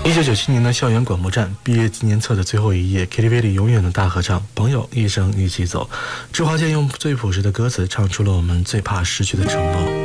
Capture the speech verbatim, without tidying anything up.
一九九七年的校园广播站，毕业纪念册的最后一页 K T V 里永远的大合唱，朋友一生一起走。周华健用最朴实的歌词唱出了我们最怕失去的承诺。